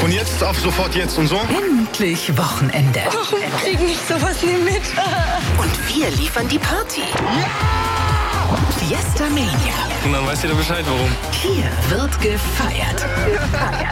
Von jetzt auf sofort jetzt und so? Endlich Wochenende. Warum krieg ich sowas nie mit? Und wir liefern die Party. Ja! Fiesta Mania. Und dann weißt du Bescheid, warum. Hier wird gefeiert.